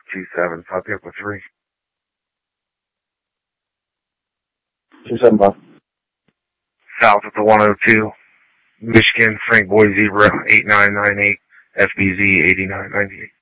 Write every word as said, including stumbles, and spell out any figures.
two seven, copy up with three. two seven five. South at the one oh two. Michigan, Frank Boy Zebra, eight nine nine eight, F B Z eighty-nine ninety-eight.